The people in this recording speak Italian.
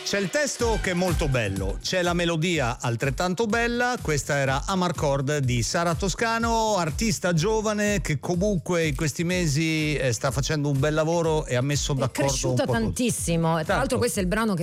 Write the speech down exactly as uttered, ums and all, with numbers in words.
C'è il testo che è molto bello, c'è la melodia altrettanto bella. Questa era Amarcord di Sara Toscano, artista giovane che comunque in questi mesi eh, sta facendo un bel lavoro e ha messo d'accordo è cresciuta un po' tantissimo. Tra Tanto. l'altro questo è il brano che